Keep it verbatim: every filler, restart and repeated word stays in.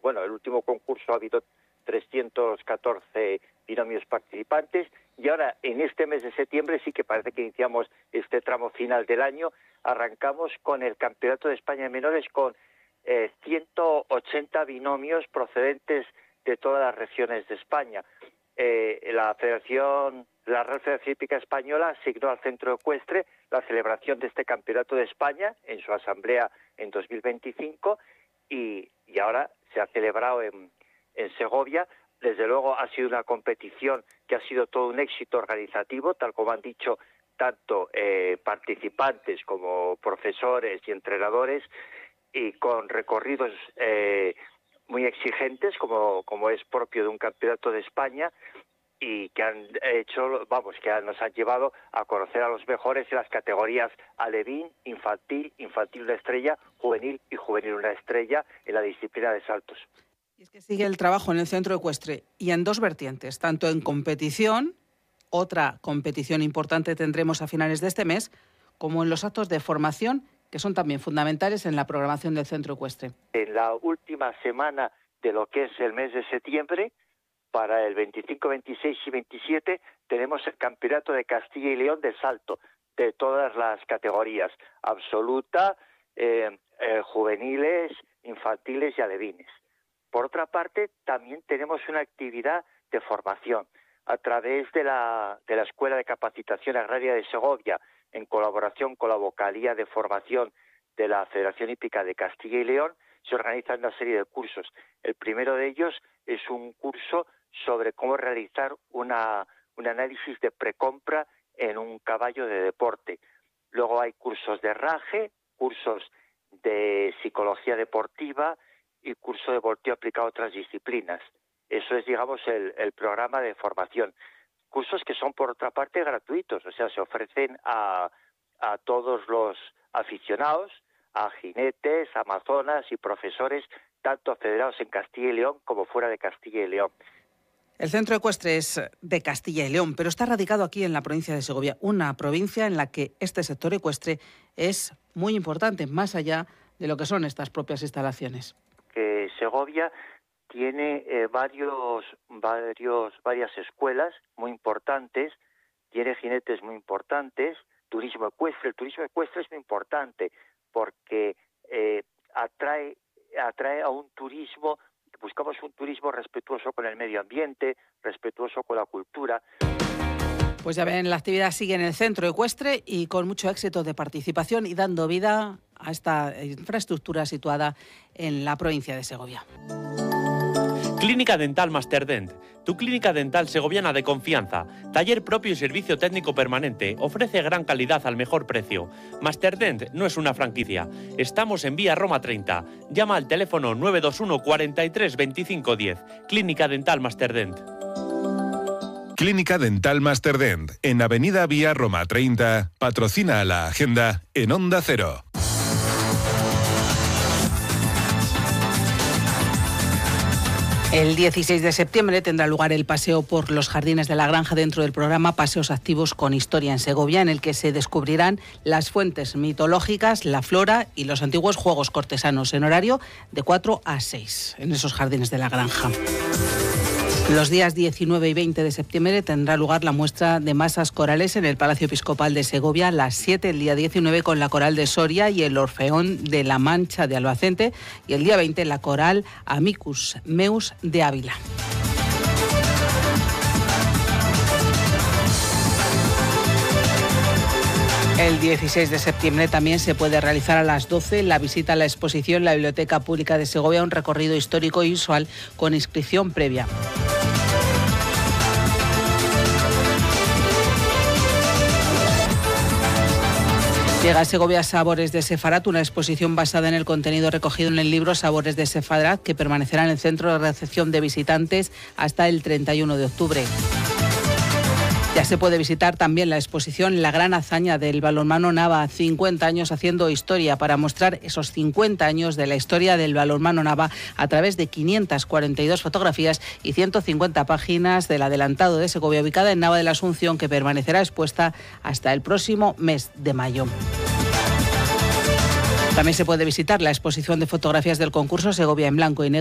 bueno, el último concurso ha habido trescientos catorce binomios participantes y ahora en este mes de septiembre sí que parece que iniciamos este tramo final del año, arrancamos con el Campeonato de España de Menores con eh, ciento ochenta binomios procedentes de todas las regiones de España. Eh, la Federación, la Real Federación Hípica Española asignó al Centro Ecuestre la celebración de este Campeonato de España en su asamblea en dos mil veinticinco y, y ahora se ha celebrado en, en Segovia. Desde luego ha sido una competición que ha sido todo un éxito organizativo, tal como han dicho tanto eh, participantes como profesores y entrenadores, y con recorridos eh, muy exigentes, como, como es propio de un campeonato de España, y que han hecho, vamos, que nos han llevado a conocer a los mejores en las categorías alevín, infantil, infantil una estrella, juvenil y juvenil una estrella en la disciplina de saltos. Y es que sigue el trabajo en el Centro Ecuestre y en dos vertientes, tanto en competición, otra competición importante tendremos a finales de este mes, como en los actos de formación, que son también fundamentales en la programación del Centro Ecuestre. En la última semana de lo que es el mes de septiembre, para el veinticinco, veintiséis y veintisiete, tenemos el Campeonato de Castilla y León de salto, de todas las categorías, absoluta, eh, eh, juveniles, infantiles y alevines. Por otra parte, también tenemos una actividad de formación a través de la, de la Escuela de Capacitación Agraria de Segovia, en colaboración con la Vocalía de Formación de la Federación Hípica de Castilla y León, se organizan una serie de cursos. El primero de ellos es un curso sobre cómo realizar una, un análisis de precompra en un caballo de deporte. Luego hay cursos de herraje, cursos de psicología deportiva y curso de volteo aplicado a otras disciplinas. Eso es, digamos, el, el programa de formación. Cursos que son, por otra parte, gratuitos, o sea, se ofrecen a, a todos los aficionados, a jinetes, amazonas y profesores, tanto federados en Castilla y León como fuera de Castilla y León. El Centro Ecuestre es de Castilla y León, pero está radicado aquí en la provincia de Segovia, una provincia en la que este sector ecuestre es muy importante, más allá de lo que son estas propias instalaciones. Que Segovia tiene eh, varios, varios, varias escuelas muy importantes, tiene jinetes muy importantes, turismo ecuestre. El turismo ecuestre es muy importante porque eh, atrae, atrae a un turismo. Buscamos un turismo respetuoso con el medio ambiente, respetuoso con la cultura. Pues ya ven, la actividad sigue en el Centro Ecuestre y con mucho éxito de participación y dando vida a esta infraestructura situada en la provincia de Segovia. Clínica Dental Masterdent, tu clínica dental segoviana de confianza. Taller propio y servicio técnico permanente. Ofrece gran calidad al mejor precio. Masterdent no es una franquicia. Estamos en Vía Roma treinta. Llama al teléfono nueve dos uno, cuarenta y tres, veinticinco diez. Clínica Dental Masterdent. Clínica Dental Masterdent, en Avenida Vía Roma treinta. Patrocina a la agenda en Onda Cero. El dieciséis de septiembre tendrá lugar el paseo por los jardines de la granja dentro del programa Paseos Activos con Historia en Segovia, en el que se descubrirán las fuentes mitológicas, la flora y los antiguos juegos cortesanos, en horario de cuatro a seis en esos jardines de la granja. Los días diecinueve y veinte de septiembre tendrá lugar la muestra de masas corales en el Palacio Episcopal de Segovia, a las siete el día diecinueve con la Coral de Soria y el Orfeón de la Mancha de Albacete, y el día veinte la Coral Amicus Meus de Ávila. El dieciséis de septiembre también se puede realizar a las doce la visita a la exposición en la Biblioteca Pública de Segovia, un recorrido histórico y visual con inscripción previa. Llega a Segovia Sabores de Sefarat, una exposición basada en el contenido recogido en el libro Sabores de Sefarat, que permanecerá en el centro de recepción de visitantes hasta el treinta y uno de octubre. Ya se puede visitar también la exposición La gran hazaña del balonmano Nava, cincuenta años haciendo historia, para mostrar esos cincuenta años de la historia del balonmano Nava a través de quinientas cuarenta y dos fotografías y ciento cincuenta páginas del adelantado de Segovia, ubicada en Nava de la Asunción, que permanecerá expuesta hasta el próximo mes de mayo. También se puede visitar la exposición de fotografías del concurso Segovia en blanco y negro